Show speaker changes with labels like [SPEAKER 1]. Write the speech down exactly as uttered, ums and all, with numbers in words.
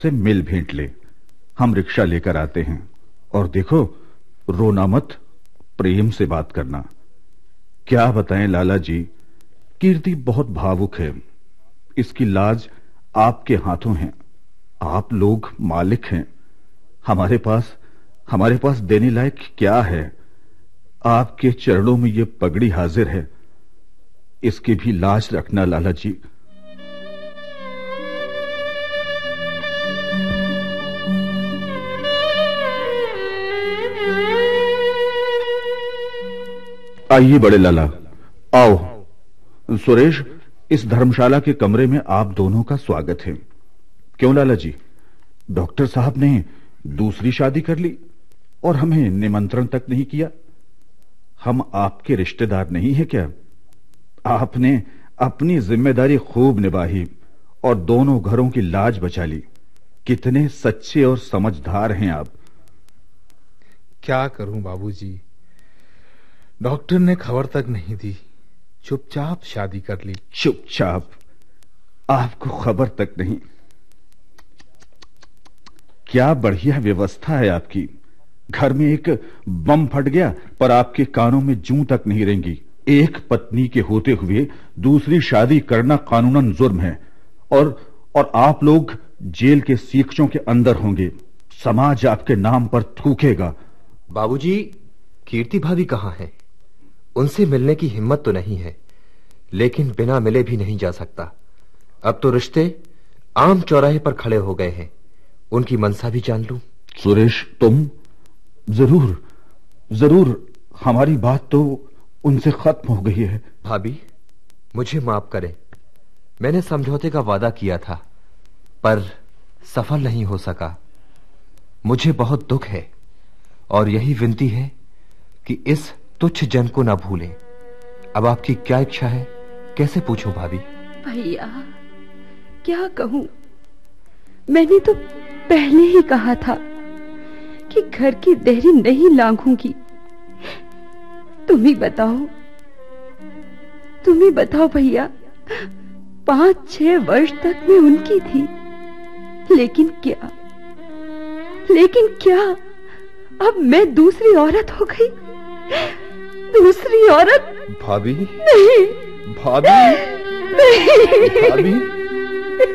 [SPEAKER 1] से मिल भेंट ले। हम रिक्शा लेकर आते हैं। और देखो, रोना मत, प्रेम से बात करना। क्या बताएं लाला जी, कीर्ति बहुत भावुक है। इसकी लाज आपके हाथों है। आप लोग मालिक हैं। हमारे पास हमारे पास देने लायक क्या है? आपके चरणों में ये पगड़ी हाजिर है। इसकी भी लाज रखना लाला जी। आइए बड़े लाला, आओ। सुरेश, इस धर्मशाला के कमरे में आप दोनों का स्वागत है। क्यों लाला जी, डॉक्टर साहब ने दूसरी शादी कर ली और हमें निमंत्रण तक नहीं किया? हम आपके रिश्तेदार नहीं है क्या? आपने अपनी जिम्मेदारी खूब निभाई और दोनों घरों की लाज बचा ली। कितने सच्चे और समझदार हैं आप।
[SPEAKER 2] क्या करूं बाबूजी, डॉक्टर ने खबर तक नहीं दी, चुपचाप शादी कर ली।
[SPEAKER 1] चुपचाप? आपको खबर तक नहीं? क्या बढ़िया व्यवस्था है आपकी। घर में एक बम फट गया पर आपके कानों में जूं तक नहीं रेंगी। एक पत्नी के होते हुए दूसरी शादी करना कानूनन जुर्म है। और और आप लोग जेल के सीखचों के अंदर होंगे। समाज आपके नाम पर थूकेगा।
[SPEAKER 3] बाबूजी, कीर्ति भाभी कहाँ है? उनसे मिलने की हिम्मत तो नहीं है, लेकिन बिना मिले भी नहीं जा सकता। अब तो रिश्ते आम चौराहे पर खड़े हो गए हैं। उनकी मनसा भी जान लूं।
[SPEAKER 1] सुरेश, तुम जरूर जरूर हमारी बात तो उनसे खत्म हो गई है।
[SPEAKER 3] भाभी, मुझे माफ करें। मैंने समझौते का वादा किया था, पर सफल नहीं हो सका। मुझे बहुत दुख है और यही विनती है कि इस तुच्छ जन को ना भूलें। अब आपकी क्या इच्छा है, कैसे पूछूं भाभी?
[SPEAKER 4] भैया, क्या कहूं? मैंने तो पहले ही कहा था कि घर की देहरी नहीं लांघूंगी। तुम ही बताओ, तुम ही बताओ भैया। पांच छह वर्ष तक मैं उनकी थी, लेकिन क्या लेकिन क्या अब मैं दूसरी औरत हो गई। दूसरी औरत?
[SPEAKER 3] भाभी,
[SPEAKER 4] नहीं
[SPEAKER 3] भाभी,
[SPEAKER 4] नहीं
[SPEAKER 3] भाभी।